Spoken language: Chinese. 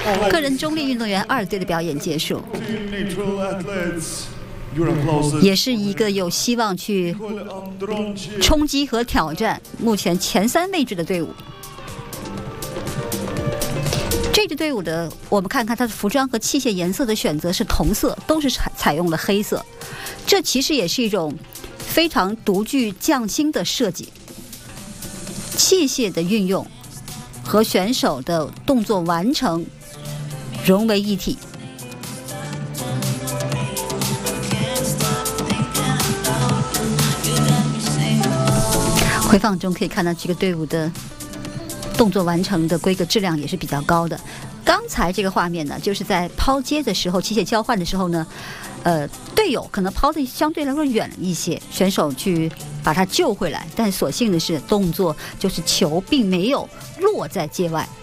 个人中立运动员2队的表演结束，也是一个有希望去冲击和挑战目前前3位置的队伍。这支队伍的，我们看看它的服装和器械颜色的选择是同色，都是采用了黑色，这其实也是一种非常独具匠心的设计。器械的运用和选手的动作完成融为一体。回放中可以看到这个队伍的动作完成的规格质量也是比较高的。刚才这个画面呢，就是在抛接的时候，器械交换的时候呢，队友可能抛的相对来说远了一些，选手去把它救回来，但所幸的是动作就是球并没有落在界外，